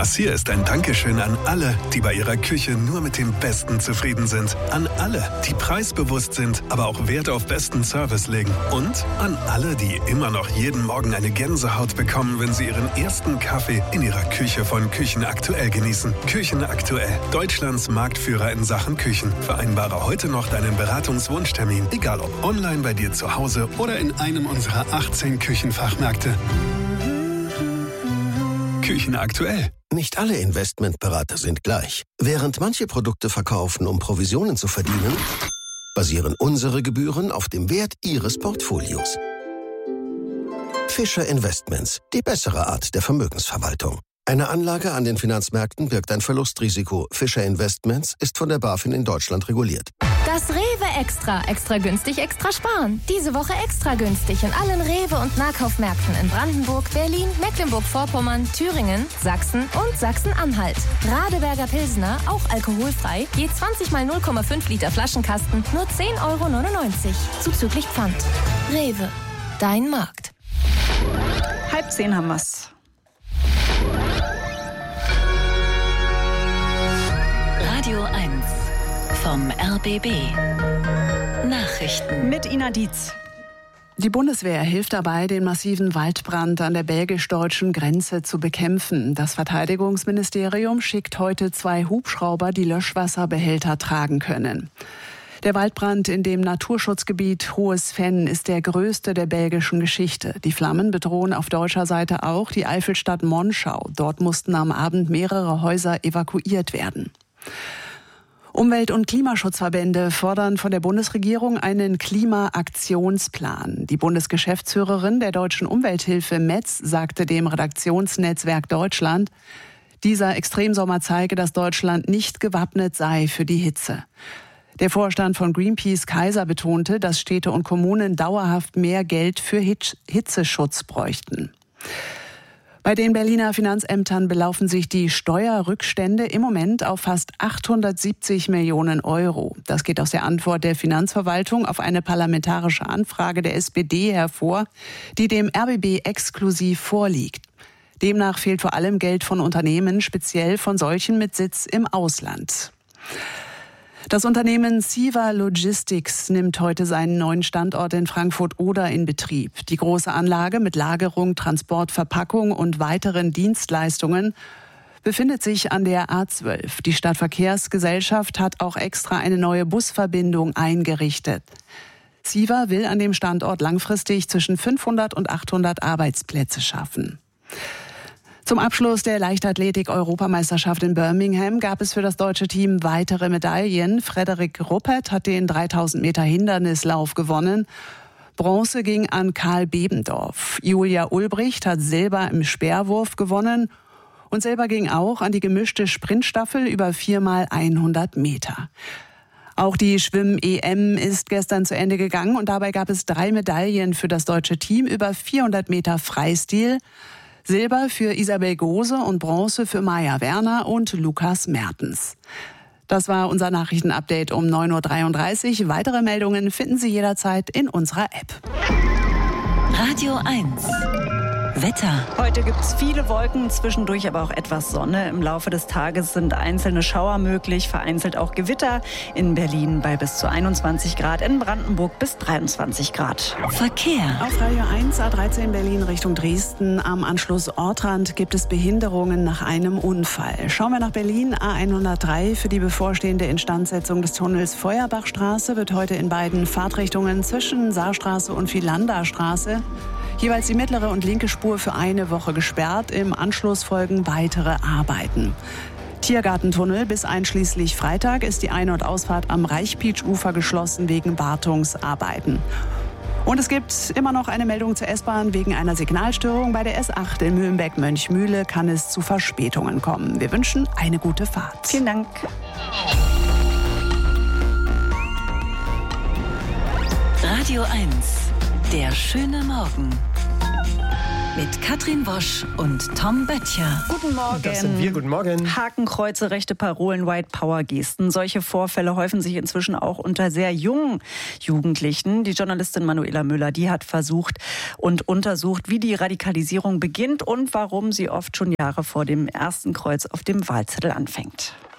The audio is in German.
Das hier ist ein Dankeschön an alle, die bei ihrer Küche nur mit dem Besten zufrieden sind. An alle, die preisbewusst sind, aber auch Wert auf besten Service legen. Und an alle, die immer noch jeden Morgen eine Gänsehaut bekommen, wenn sie ihren ersten Kaffee in ihrer Küche von Küchen Aktuell genießen. Küchen Aktuell, Deutschlands Marktführer in Sachen Küchen. Vereinbare heute noch deinen Beratungswunschtermin, egal ob online bei dir zu Hause oder in einem unserer 18 Küchenfachmärkte. Küchen Aktuell. Nicht alle Investmentberater sind gleich. Während manche Produkte verkaufen, um Provisionen zu verdienen, basieren unsere Gebühren auf dem Wert Ihres Portfolios. Fischer Investments, die bessere Art der Vermögensverwaltung. Eine Anlage an den Finanzmärkten birgt ein Verlustrisiko. Fischer Investments ist von der BaFin in Deutschland reguliert. Das Rewe Extra. Extra günstig, extra sparen. Diese Woche extra günstig in allen Rewe- und Nahkaufmärkten in Brandenburg, Berlin, Mecklenburg-Vorpommern, Thüringen, Sachsen und Sachsen-Anhalt. Radeberger Pilsner, auch alkoholfrei, je 20 mal 0,5 Liter Flaschenkasten, nur 10,99 €, zuzüglich Pfand. Rewe, dein Markt. 9:30 haben wir's. Radio 1 vom RBB. Nachrichten Mit Ina Dietz. Die Bundeswehr hilft dabei, den massiven Waldbrand an der belgisch-deutschen Grenze zu bekämpfen. Das Verteidigungsministerium schickt heute 2 Hubschrauber, die Löschwasserbehälter tragen können. Der Waldbrand in dem Naturschutzgebiet Hohes Venn ist der größte der belgischen Geschichte. Die Flammen bedrohen auf deutscher Seite auch die Eifelstadt Monschau. Dort mussten am Abend mehrere Häuser evakuiert werden. Umwelt- und Klimaschutzverbände fordern von der Bundesregierung einen Klimaaktionsplan. Die Bundesgeschäftsführerin der Deutschen Umwelthilfe Metz sagte dem Redaktionsnetzwerk Deutschland, dieser Extremsommer zeige, dass Deutschland nicht gewappnet sei für die Hitze. Der Vorstand von Greenpeace Kaiser betonte, dass Städte und Kommunen dauerhaft mehr Geld für Hitzeschutz bräuchten. Bei den Berliner Finanzämtern belaufen sich die Steuerrückstände im Moment auf fast 870 Millionen €. Das geht aus der Antwort der Finanzverwaltung auf eine parlamentarische Anfrage der SPD hervor, die dem RBB exklusiv vorliegt. Demnach fehlt vor allem Geld von Unternehmen, speziell von solchen mit Sitz im Ausland. Das Unternehmen CEVA Logistics nimmt heute seinen neuen Standort in Frankfurt-Oder in Betrieb. Die große Anlage mit Lagerung, Transport, Verpackung und weiteren Dienstleistungen befindet sich an der A12. Die Stadtverkehrsgesellschaft hat auch extra eine neue Busverbindung eingerichtet. CEVA will an dem Standort langfristig zwischen 500 und 800 Arbeitsplätze schaffen. Zum Abschluss der Leichtathletik-Europameisterschaft in Birmingham gab es für das deutsche Team weitere Medaillen. Frederik Ruppert hat den 3000 Meter Hindernislauf gewonnen. Bronze ging an Karl Bebendorf. Julia Ulbricht hat Silber im Speerwurf gewonnen. Und Silber ging auch an die gemischte Sprintstaffel über 4x100 Meter. Auch die Schwimm-EM ist gestern zu Ende gegangen und dabei gab es 3 Medaillen für das deutsche Team über 400 Meter Freistil. Silber für Isabel Gose und Bronze für Maja Werner und Lukas Mertens. Das war unser Nachrichtenupdate um 9:33 Uhr. Weitere Meldungen finden Sie jederzeit in unserer App. Radio 1 Wetter. Heute gibt es viele Wolken, zwischendurch aber auch etwas Sonne. Im Laufe des Tages sind einzelne Schauer möglich, vereinzelt auch Gewitter. In Berlin bei bis zu 21 Grad, in Brandenburg bis 23 Grad. Verkehr. Auf Radio 1 A13 Berlin Richtung Dresden am Anschluss Ortrand gibt es Behinderungen nach einem Unfall. Schauen wir nach Berlin, A103. Für die bevorstehende Instandsetzung des Tunnels Feuerbachstraße wird heute in beiden Fahrtrichtungen zwischen Saarstraße und Philanderstraße jeweils die mittlere und linke Spur für eine Woche gesperrt. Im Anschluss folgen weitere Arbeiten. Tiergartentunnel bis einschließlich Freitag ist die Ein- und Ausfahrt am Reichpietsch-Ufer geschlossen wegen Wartungsarbeiten. Und es gibt immer noch eine Meldung zur S-Bahn wegen einer Signalstörung. Bei der S8 in Mühlenbeck-Mönchmühle kann es zu Verspätungen kommen. Wir wünschen eine gute Fahrt. Vielen Dank. Radio 1, der schöne Morgen. Mit Katrin Wosch und Tom Böttcher. Guten Morgen. Das sind wir. Guten Morgen. Hakenkreuze, rechte Parolen, White Power Gesten. Solche Vorfälle häufen sich inzwischen auch unter sehr jungen Jugendlichen. Die Journalistin Manuela Müller, die hat versucht und untersucht, wie die Radikalisierung beginnt und warum sie oft schon Jahre vor dem ersten Kreuz auf dem Wahlzettel anfängt.